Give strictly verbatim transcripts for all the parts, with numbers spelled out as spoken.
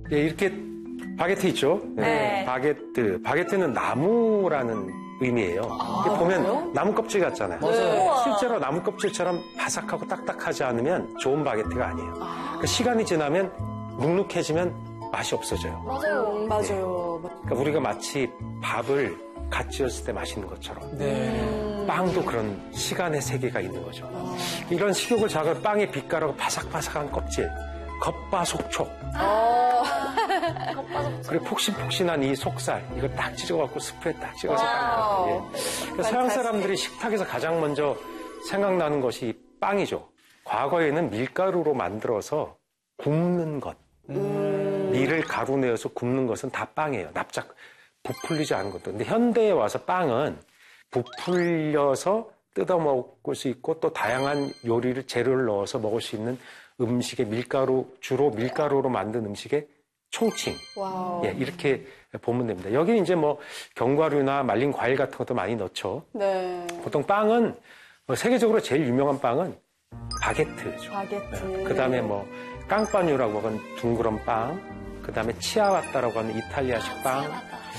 네, 이렇게 바게트 있죠? 네. 네. 바게트. 바게트는 나무라는 의미예요. 아, 이렇게 보면 그래요? 나무 껍질 같잖아요. 네. 실제로 나무 껍질처럼 바삭하고 딱딱하지 않으면 좋은 바게트가 아니에요. 아. 그러니까 시간이 지나면 눅눅해지면 맛이 없어져요. 맞아요. 음, 맞아요. 그러니까 우리가 마치 밥을 갓 지었을 때 맛있는 것처럼 네. 빵도 그런 시간의 세계가 있는 거죠. 아. 이런 식욕을 자극 빵의 빛깔하고 바삭바삭한 껍질, 겉바속촉. 아. 그리고 폭신폭신한 이 속살, 이거 딱 찢어갖고 스프에 딱 찍어서 와우. 예. 그러니까 서양 사람들이 식탁에서 가장 먼저 생각나는 것이 빵이죠. 과거에는 밀가루로 만들어서 굽는 것. 음. 밀을 가루 내어서 굽는 것은 다 빵이에요. 납작, 부풀리지 않은 것도. 근데 현대에 와서 빵은 부풀려서 뜯어 먹을 수 있고 또 다양한 요리를 재료를 넣어서 먹을 수 있는 음식의 밀가루, 주로 밀가루로 만든 음식의 총칭. 와우. 예, 이렇게 보면 됩니다. 여기 이제 뭐 견과류나 말린 과일 같은 것도 많이 넣죠. 네. 보통 빵은 뭐 세계적으로 제일 유명한 빵은 바게트죠. 바게트. 그 다음에 뭐 깡빠뉴라고 하는 둥그런 빵, 그 다음에 치아바타라고 하는 이탈리아식 빵,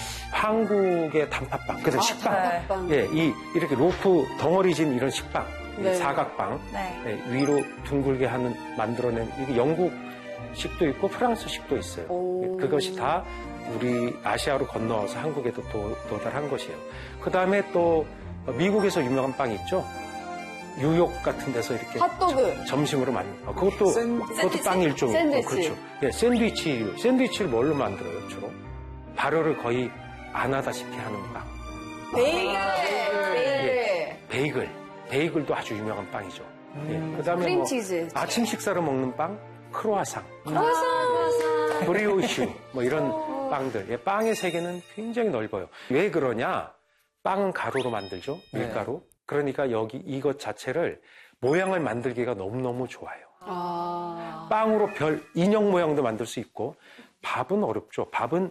한국의 단팥빵, 그래서 아, 식빵. 단팥빵. 예, 이 이렇게 로프 덩어리진 이런 식빵, 네. 사각빵, 네. 예, 위로 둥글게 하는 만들어낸 이게 영국식도 있고 프랑스식도 있어요. 예, 그것이 다 우리 아시아로 건너와서 한국에도 도, 도달한 것이에요. 그 다음에 또 미국에서 유명한 빵이 있죠. 뉴욕 같은 데서 이렇게 핫도그. 점심으로 만든 거. 그것도 샌- 그것도 샌드위치. 빵 일종이고 샌드위치. 그렇죠. 예, 샌드위치. 샌드위치를 뭘로 만들어요, 주로? 발효를 거의 안 하다시피 하는 빵. 베이글. 베이글. 예, 베이글. 베이글도 아주 유명한 빵이죠. 예, 그다음에 크림치즈. 뭐 아침 식사로 먹는 빵, 크로아상, 크로아상. 브리오슈 뭐 이런 빵들. 예, 빵의 세계는 굉장히 넓어요. 왜 그러냐? 빵은 가루로 만들죠. 밀가루. 그러니까 여기 이것 자체를 모양을 만들기가 너무너무 좋아요. 아. 빵으로 별 인형 모양도 만들 수 있고 밥은 어렵죠. 밥은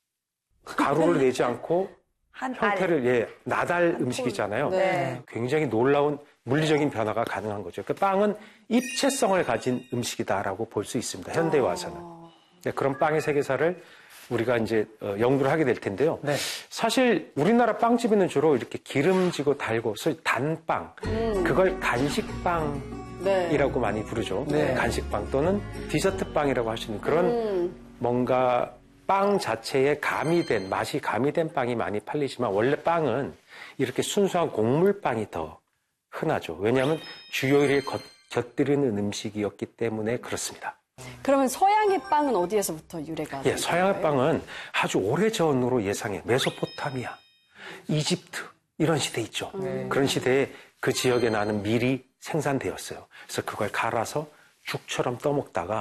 가루를 내지 않고 형태를 예, 나달 음식이잖아요. 네. 굉장히 놀라운 물리적인 변화가 가능한 거죠. 그 빵은 입체성을 가진 음식이다라고 볼 수 있습니다. 현대에 와서는. 네, 그런 빵의 세계사를 우리가 이제 어, 연구를 하게 될 텐데요. 네. 사실 우리나라 빵집에는 주로 이렇게 기름지고 달고 소위 단빵, 음. 그걸 간식빵 네. 이라고 많이 부르죠. 네. 간식빵 또는 디저트 빵이라고 할 수 있는 그런 음. 뭔가 빵 자체에 가미된, 맛이 가미된 빵이 많이 팔리지만 원래 빵은 이렇게 순수한 곡물빵이 더 흔하죠. 왜냐하면 주요일에 겉, 곁들이는 음식이었기 때문에 그렇습니다. 그러면 서양의 빵은 어디에서부터 유래가 예, 된 서양의 건가요? 빵은 아주 오래전으로 예상해. 메소포타미아, 이집트 이런 시대 있죠. 네. 그런 시대에 그 지역에 나는 밀이 생산되었어요. 그래서 그걸 갈아서 죽처럼 떠먹다가